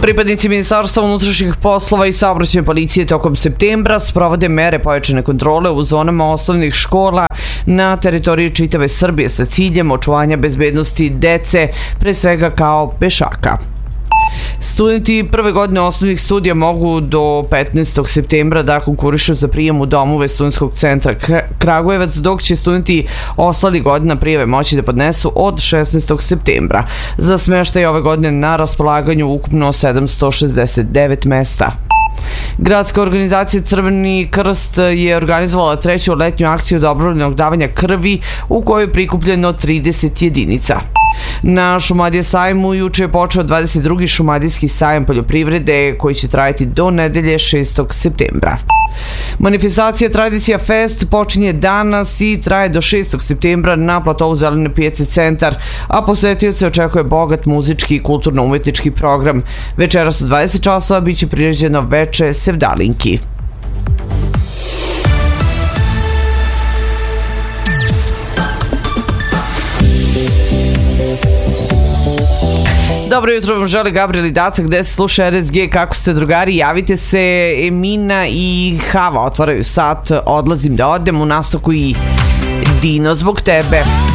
Pripadnici Ministarstva unutrašnjih poslova i saobraćajne policije tokom septembra sprovode mere pojačane kontrole u zonama osnovnih škola na teritoriji čitave Srbije sa ciljem očuvanja bezbednosti dece, pre svega kao pešaka. Studenti prve godine osnovnih studija mogu do 15. septembra da konkurišu za prijem u domove Studentskog centra Kragujevac, dok će studenti ostalih godina prijave moći da podnesu od 16. septembra. Za smeštaj ove godine na raspolaganju ukupno 769 mesta. Gradska organizacija Crveni krst je organizovala treću letnju akciju dobrovoljnog davanja krvi u kojoj je prikupljeno 30 jedinica. Na Šumadija sajmu juče je počeo 22. Šumadijski sajam poljoprivrede koji će trajati do nedelje 6. septembra. Manifestacija Tradicija Fest počinje danas i traje do 6. septembra na platovu Zelene pijace Centar, a posetioce očekuje bogat muzički i kulturno-umetnički program. Večeras u 20 časova biće priređeno veče Sevdalinki. Dobro jutro vam želi Gabriel i Daca, gde se sluša RSG. Kako ste, drugari? Javite se. Emina i Hava otvaraju sat. Odlazim da odem, u nastavku i Dino zbog tebe.